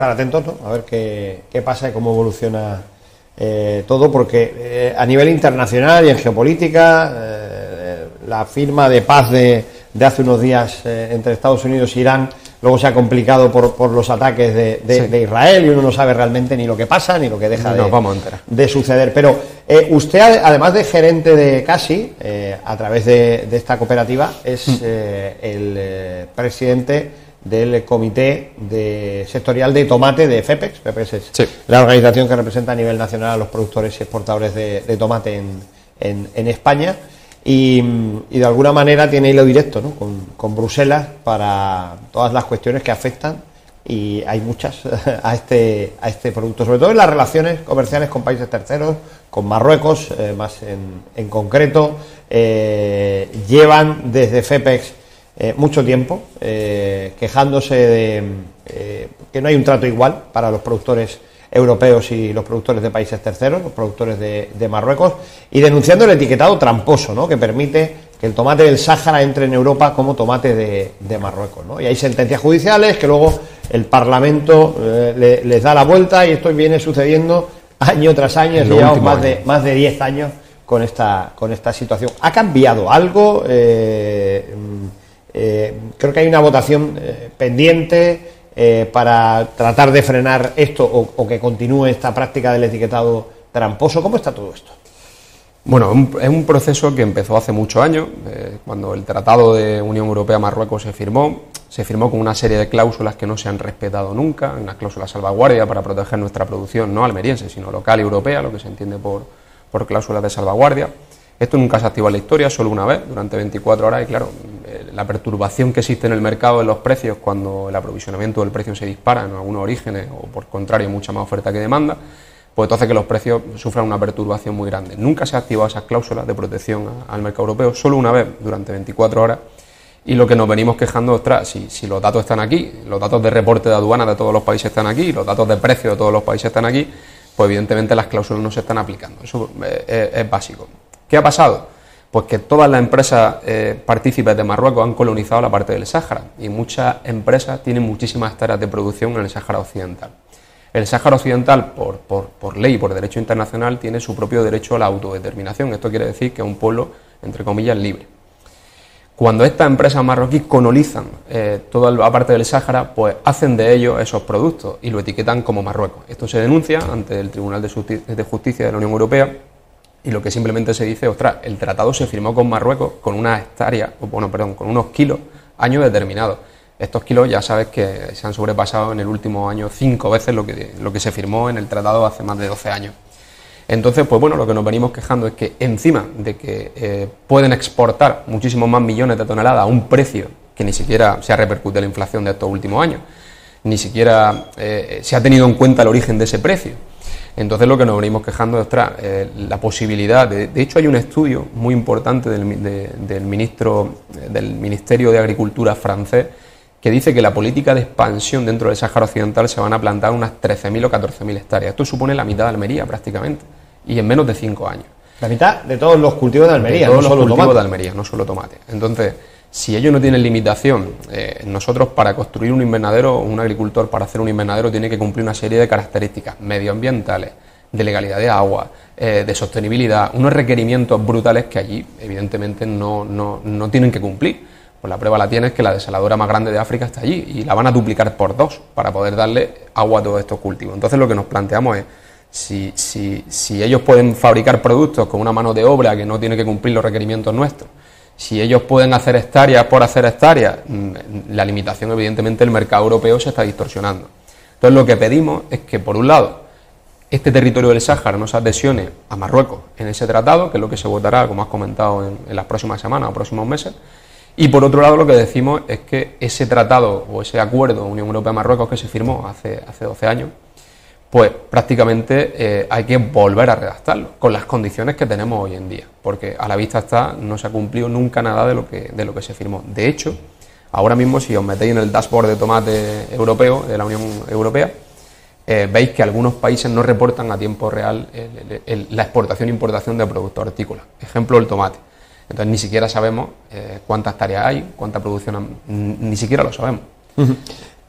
estar atentos, ¿no? A ver qué pasa y cómo evoluciona todo, porque a nivel internacional y en geopolítica, la firma de paz de hace unos días entre Estados Unidos e Irán luego se ha complicado por los ataques de Israel, y uno no sabe realmente ni lo que pasa ni lo que deja de suceder. Pero usted, además de gerente de CASI, a través de esta cooperativa, es el presidente del comité sectorial de tomate de FEPEX. FEPEX es la organización que representa a nivel nacional a los productores y exportadores de tomate en España. Y de alguna manera tiene hilo directo, ¿no? con Bruselas para todas las cuestiones que afectan, y hay muchas, a este producto, sobre todo en las relaciones comerciales con países terceros, con Marruecos más en concreto. Llevan desde FEPEX mucho tiempo quejándose de que no hay un trato igual para los productores europeos y los productores de países terceros, los productores de Marruecos, y denunciando el etiquetado tramposo, ¿no? Que permite que el tomate del Sáhara entre en Europa como tomate de Marruecos, ¿no? Y hay sentencias judiciales que luego el Parlamento les da la vuelta, y esto viene sucediendo año tras año. Llevamos más de 10 años con esta situación. ¿Ha cambiado algo? Creo que hay una votación pendiente para tratar de frenar esto o que continúe esta práctica del etiquetado tramposo. ¿Cómo está todo esto? Bueno, es un proceso que empezó hace muchos años, cuando el Tratado de Unión Europea-Marruecos se firmó con una serie de cláusulas que no se han respetado nunca, una cláusula salvaguardia para proteger nuestra producción no almeriense, sino local y europea, lo que se entiende por cláusulas de salvaguardia. Esto nunca se activó en la historia, solo una vez, durante 24 horas, y claro, la perturbación que existe en el mercado en los precios cuando el aprovisionamiento del precio se dispara en algunos orígenes, o por contrario, mucha más oferta que demanda, pues esto hace que los precios sufran una perturbación muy grande. Nunca se han activado esas cláusulas de protección al mercado europeo, solo una vez, durante 24 horas, y lo que nos venimos quejando, ostras, si los datos están aquí, los datos de reporte de aduana de todos los países están aquí, los datos de precio de todos los países están aquí, pues evidentemente las cláusulas no se están aplicando. Eso es básico. ¿Qué ha pasado? Pues que todas las empresas partícipes de Marruecos han colonizado la parte del Sáhara, y muchas empresas tienen muchísimas hectáreas de producción en el Sáhara Occidental. El Sáhara Occidental, por ley, por derecho internacional, tiene su propio derecho a la autodeterminación. Esto quiere decir que es un pueblo, entre comillas, libre. Cuando estas empresas marroquíes colonizan toda la parte del Sáhara, pues hacen de ellos esos productos y lo etiquetan como Marruecos. Esto se denuncia ante el Tribunal de Justicia de la Unión Europea, y lo que simplemente se dice, ostras, el tratado se firmó con Marruecos con unas hectáreas, con unos kilos, años determinados. Estos kilos ya sabes que se han sobrepasado en el último año 5 veces lo que se firmó en el tratado hace más de 12 años. Entonces, pues bueno, lo que nos venimos quejando es que encima de que pueden exportar muchísimos más millones de toneladas a un precio que ni siquiera se ha repercutido en la inflación de estos últimos años, ni siquiera se ha tenido en cuenta el origen de ese precio. Entonces lo que nos venimos quejando es, ostras, la posibilidad, de hecho hay un estudio muy importante del Ministerio de Agricultura francés, que dice que la política de expansión dentro del Sáhara Occidental se van a plantar unas 13.000 o 14.000 hectáreas. Esto supone la mitad de Almería prácticamente, y en menos de 5 años. La mitad de todos los cultivos de Almería, no solo cultivos de Almería, no solo tomate. Entonces, si ellos no tienen limitación, nosotros para construir un invernadero, un agricultor para hacer un invernadero tiene que cumplir una serie de características medioambientales, de legalidad de agua, de sostenibilidad, unos requerimientos brutales que allí evidentemente no tienen que cumplir. Pues la prueba la tienes que la desaladora más grande de África está allí, y la van a duplicar por 2 para poder darle agua a todos estos cultivos. Entonces lo que nos planteamos es, si ellos pueden fabricar productos con una mano de obra que no tiene que cumplir los requerimientos nuestros, si ellos pueden hacer hectáreas por hacer hectáreas, la limitación, evidentemente, el mercado europeo se está distorsionando. Entonces lo que pedimos es que, por un lado, este territorio del Sáhara no se adhesione a Marruecos en ese tratado, que es lo que se votará, como has comentado, en las próximas semanas o próximos meses. Y por otro lado, lo que decimos es que ese tratado o ese acuerdo Unión Europea-Marruecos que se firmó hace 12 años, pues prácticamente hay que volver a redactarlo con las condiciones que tenemos hoy en día, porque a la vista está, no se ha cumplido nunca nada de lo que se firmó. De hecho, ahora mismo, si os metéis en el dashboard de tomate europeo de la Unión Europea, veis que algunos países no reportan a tiempo real la exportación e importación de productos hortícolas. Ejemplo, el tomate. Entonces ni siquiera sabemos cuántas tareas hay, cuánta producción, ni siquiera lo sabemos.